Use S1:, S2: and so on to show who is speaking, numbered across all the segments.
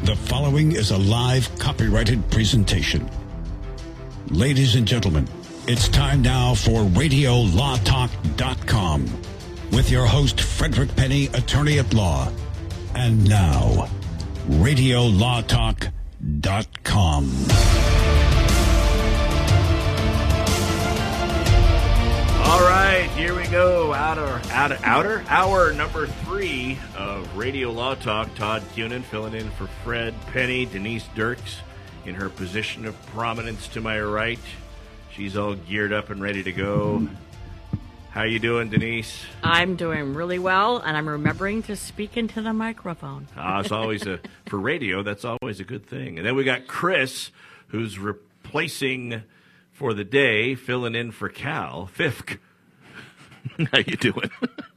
S1: The following is a live copyrighted presentation. Ladies and gentlemen, it's time now for RadioLawTalk.com with your host, Frederick Penny, attorney at law. And now, RadioLawTalk.com.
S2: All right, here we go. Hour number 3 of Radio Law Talk. Todd Cunin filling in for Fred Penny. Denise Dirks in her position of prominence to my right. She's all geared up and ready to go. How you doing, Denise?
S3: I'm doing really well, and I'm remembering to speak into the microphone.
S2: It's always for radio, that's always a good thing. And then we got Chris, who's replacing for the day, filling in for Cal. Fifk. How you doing?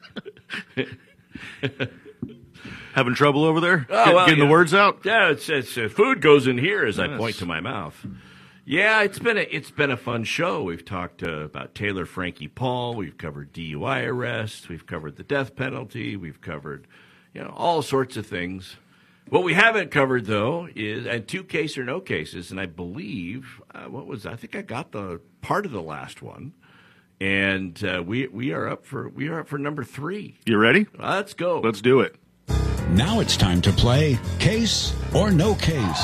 S4: Having trouble over there? Getting the words out?
S2: Yeah, it's food goes in here as I point to my mouth. Yeah, it's been a fun show. We've talked about Taylor Frankie Paul. We've covered DUI arrests. We've covered the death penalty. We've covered, all sorts of things. What we haven't covered, though, is and 2 case or no cases, and I believe I think I got the part of the last one, and we are up for number 3.
S4: You ready?
S2: Let's go.
S4: Let's do it.
S1: Now it's time to play Case or No Case.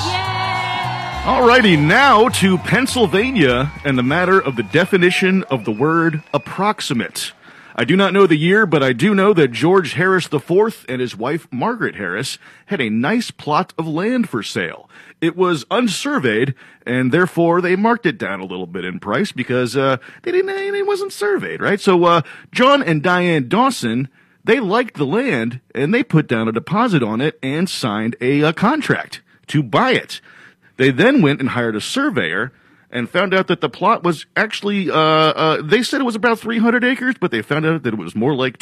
S4: Alrighty, now to Pennsylvania and the matter of the definition of the word approximate. I do not know the year, but I do know that George Harris IV and his wife Margaret Harris had a nice plot of land for sale. It was unsurveyed, and therefore they marked it down a little bit in price because it wasn't surveyed, right? So John and Diane Dawson, they liked the land, and they put down a deposit on it and signed a contract to buy it. They then went and hired a surveyor and found out that the plot was actually, they said it was about 300 acres, but they found out that it was more like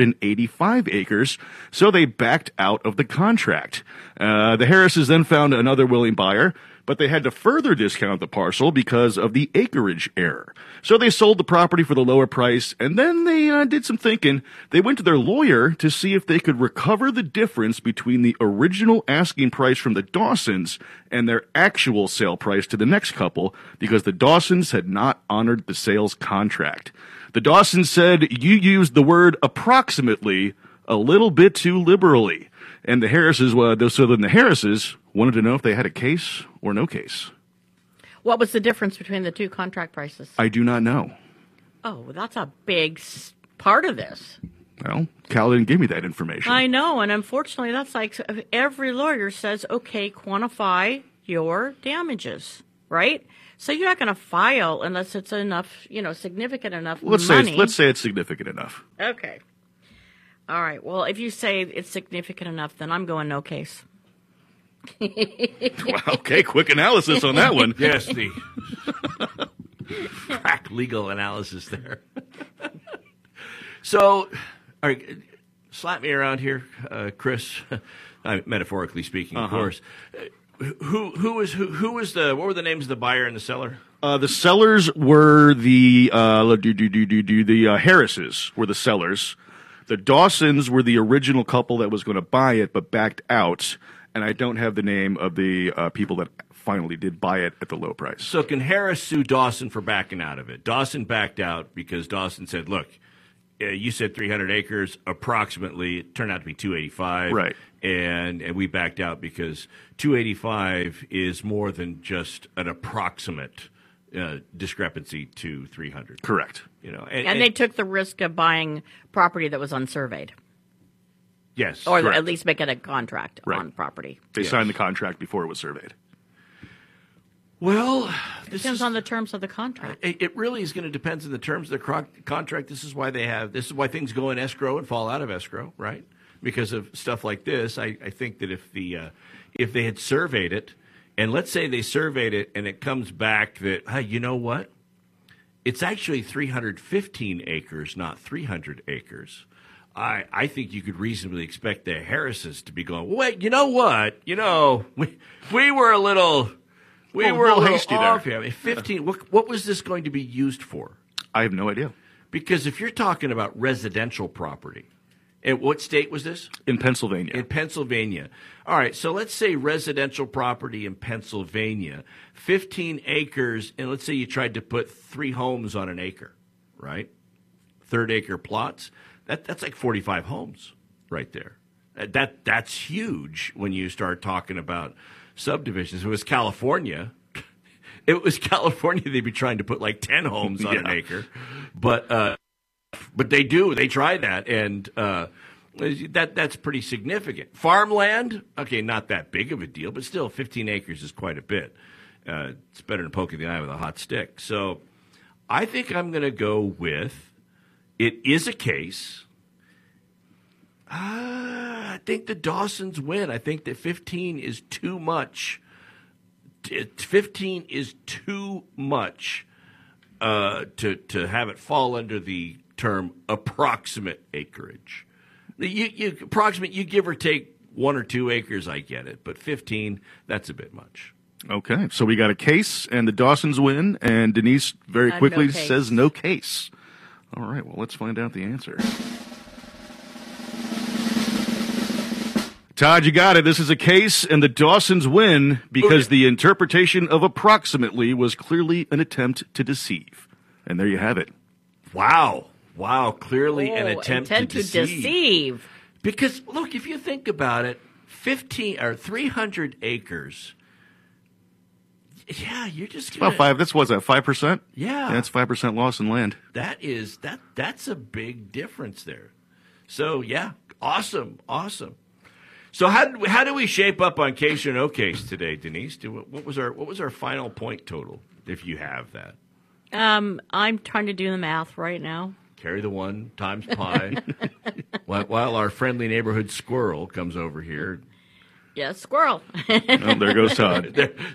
S4: 285 acres, so they backed out of the contract. The Harrises then found another willing buyer, but they had to further discount the parcel because of the acreage error. So they sold the property for the lower price, and then they did some thinking. They went to their lawyer to see if they could recover the difference between the original asking price from the Dawsons and their actual sale price to the next couple, because the Dawsons had not honored the sales contract. The Dawsons said, "You used the word approximately a little bit too liberally." And the Harrises, the Harrises wanted to know if they had a case or no case.
S3: What was the difference between the 2 contract prices?
S4: I do not know.
S3: Oh, that's a big part of this.
S4: Well, Cal didn't give me that information.
S3: I know, and unfortunately, that's like every lawyer says, okay, quantify your damages, right? So you're not going to file unless it's enough, significant enough money.
S4: Let's say it's significant enough.
S3: Okay. All right. Well, if you say it's significant enough, then I'm going no case.
S4: Well, okay, quick analysis on that one.
S2: Yes, the crack legal analysis there. So, all right, slap me around here, Chris. Metaphorically speaking, of course. Who was the? What were the names of the buyer and the seller?
S4: The sellers were the Harrises were the sellers. The Dawsons were the original couple that was going to buy it but backed out. And I don't have the name of the people that finally did buy it at the low price.
S2: So can Harris sue Dawson for backing out of it? Dawson backed out because Dawson said, look, you said 300 acres approximately. It turned out to be 285.
S4: Right.
S2: And we backed out because 285 is more than just an approximate discrepancy to 300.
S4: Correct.
S3: And they took the risk of buying property that was unsurveyed.
S2: Yes.
S3: Or
S2: correct.
S3: at least making a contract
S4: Right.
S3: on property.
S4: They signed the contract before it was surveyed.
S2: Well,
S3: Depends on the terms of the contract.
S2: It really is going to depend on the terms of the contract. This is why things go in escrow and fall out of escrow, right? Because of stuff like this. I think that if they had surveyed it, and let's say they surveyed it and it comes back that, hey, you know what? It's actually 315 acres, not 300 acres. I think you could reasonably expect the Harrises to be going, wait, you know what? We were a little
S4: hasty
S2: off
S4: there.
S2: here. 15. What was this going to be used for?
S4: I have no idea.
S2: Because if you're talking about residential property, And what state was this?
S4: In Pennsylvania.
S2: In Pennsylvania. All right, so let's say residential property in Pennsylvania, 15 acres, and let's say you tried to put 3 homes on an acre, right? Third-acre plots. That's like 45 homes right there. That's huge when you start talking about subdivisions. If it was California, they'd be trying to put like 10 homes on an acre. But they do. They try that, and that's pretty significant. Farmland, okay, not that big of a deal, but still 15 acres is quite a bit. It's better than poking the eye with a hot stick. So I think I'm going to go with it is a case. I think the Dawsons win. I think that 15 is too much. 15 is too much to have it fall under the term approximate acreage. You give or take 1 or 2 acres, I get it, but 15, that's a bit much.
S4: Okay, so we got a case, and the Dawsons win, and Denise very quickly
S3: no case.
S4: says no case. All right, well, let's find out the answer. Todd, you got it. This is a case, and the Dawsons win because the interpretation of approximately was clearly an attempt to deceive. And there you have it.
S2: Wow, clearly an attempt to
S3: deceive.
S2: Because, look, if you think about it, 300 acres, yeah, you're just
S4: About 5, that's what's that, 5%?
S2: Yeah.
S4: That's 5% loss in land.
S2: That's a big difference there. So, yeah, awesome. So how do we shape up on case or no case today, Denise? What was our final point total, if you have that?
S3: I'm trying to do the math right now.
S2: Carry the 1 times pi. while our friendly neighborhood squirrel comes over here.
S3: Yeah, squirrel.
S4: Oh, there goes Todd.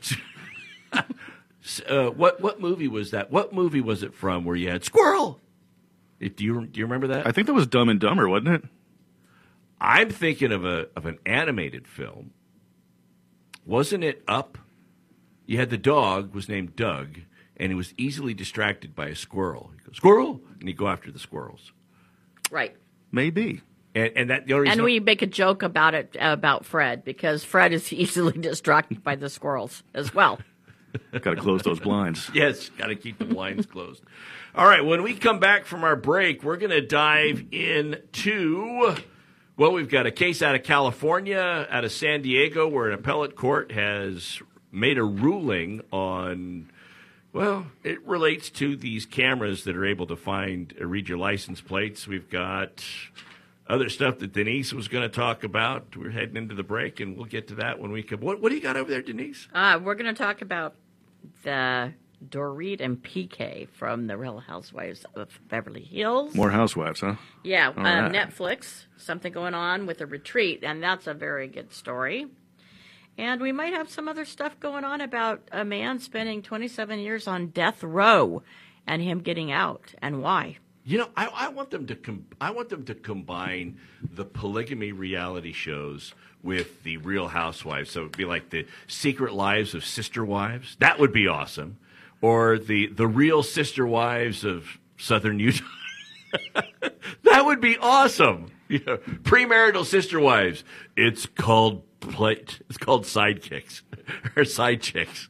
S2: What movie was that? What movie was it from where you had squirrel? Do you remember that?
S4: I think that was Dumb and Dumber, wasn't it?
S2: I'm thinking of an animated film. Wasn't it Up? You had the dog was named Doug, and he was easily distracted by a squirrel. He goes, squirrel, and he'd go after the squirrels.
S3: Right.
S4: Maybe.
S2: And that the only reason
S3: And we make a joke about it about Fred because Fred is easily distracted by the squirrels as well.
S4: Got to close those blinds.
S2: Yes, got to keep the blinds closed. All right, when we come back from our break, we're going to dive into. Well, we've got a case out of California, out of San Diego, where an appellate court has made a ruling on, well, it relates to these cameras that are able to read your license plates. We've got other stuff that Denise was going to talk about. We're heading into the break, and we'll get to that when we come. What do you got over there, Denise?
S3: We're going to talk about the Dorit and PK from the Real Housewives of Beverly Hills.
S4: More housewives, huh?
S3: Yeah,
S4: right.
S3: Netflix, something going on with a retreat, and that's a very good story. And we might have some other stuff going on about a man spending 27 years on death row and him getting out and why.
S2: You know, I want them to combine the polygamy reality shows with the Real Housewives. So it'd be like the Secret Lives of Sister Wives. That would be awesome. Or the Real Sister Wives of Southern Utah. That would be awesome. You know, premarital sister wives. It's called sidekicks or side chicks.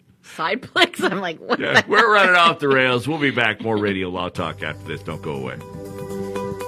S3: Sideplex? I'm like, what?
S2: Yeah, we're running off the rails. We'll be back. More Radio Law Talk after this. Don't go away.